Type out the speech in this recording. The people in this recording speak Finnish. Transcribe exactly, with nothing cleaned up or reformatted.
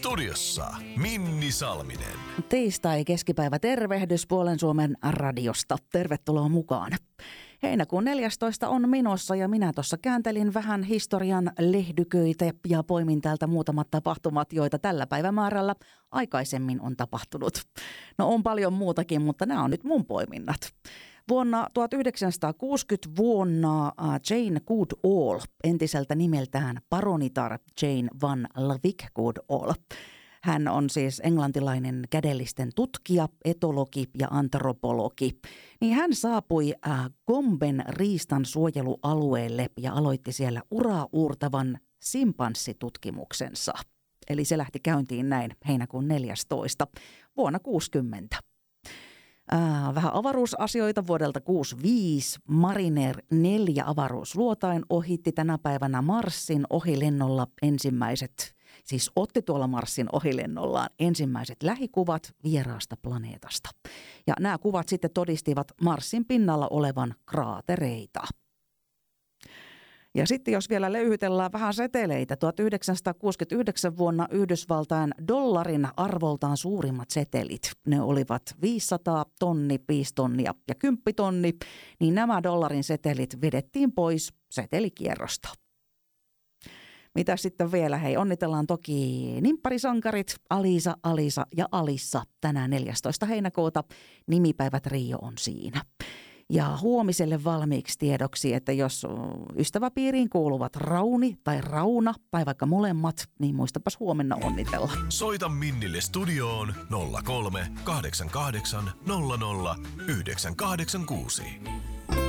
Studiossa Minni Salminen. Tiistai keskipäivä tervehdys Puolen Suomen radiosta. Tervetuloa mukaan. Heinäkuun neljästoista on menossa ja minä tuossa kääntelin vähän historian lehdyköitä ja poimin täältä muutamat tapahtumat, joita tällä päivämäärällä aikaisemmin on tapahtunut. No on paljon muutakin, mutta nämä on nyt mun poiminnat. Vuonna tuhatyhdeksänsataakuusikymmentä vuonna Jane Goodall, entiseltä nimeltään paronitar Jane van Lawick Goodall. Hän on siis englantilainen kädellisten tutkija, etologi ja antropologi. Niin hän saapui äh, Gomben riistan suojelualueelle ja aloitti siellä uraa uurtavan simpanssitutkimuksensa. Eli se lähti käyntiin näin heinäkuun neljästoista vuonna kuusikymmentä. Äh, vähän avaruusasioita vuodelta kuusikymmentäviisi. Mariner neljä avaruusluotain ohitti tänä päivänä Marsin ohilennolla ensimmäiset, siis otti tuolla Marsin ohilennollaan ensimmäiset lähikuvat vieraasta planeetasta. Ja nämä kuvat sitten todistivat Marsin pinnalla olevan kraatereita. Ja sitten jos vielä löyhytellään vähän seteleitä, tuhatyhdeksänsataakuusikymmentäyhdeksän vuonna Yhdysvaltain dollarin arvoltaan suurimmat setelit, ne olivat viisisataa tonni, viisi tonnia ja kymmenen tonni, niin nämä dollarin setelit vedettiin pois setelikierrosta. Mitä sitten vielä? Hei, onnitellaan toki nimpparisankarit Alisa, Alisa ja Alissa tänään neljästoista heinäkuuta. Nimipäivät Rio on siinä. Ja huomiselle valmiiksi tiedoksi, että jos ystäväpiiriin kuuluvat Rauni tai Rauna tai vaikka molemmat, niin muistapas huomenna onnitella. Soita Minnille studioon nolla kolme kahdeksan kahdeksan nolla nolla yhdeksän kahdeksan kuusi.